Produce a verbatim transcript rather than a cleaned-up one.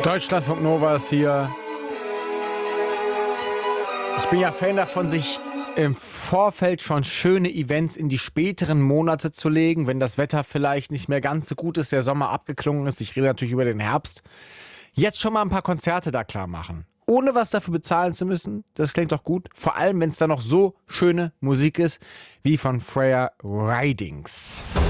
Deutschlandfunk Nova ist hier. Ich bin ja Fan davon, sich im Vorfeld schon schöne Events in die späteren Monate zu legen, wenn das Wetter vielleicht nicht mehr ganz so gut ist, der Sommer abgeklungen ist. Ich rede natürlich über den Herbst. Jetzt schon mal ein paar Konzerte da klar machen. Ohne was dafür bezahlen zu müssen. Das klingt doch gut. Vor allem, wenn es da noch so schöne Musik ist, wie von Freya Ridings.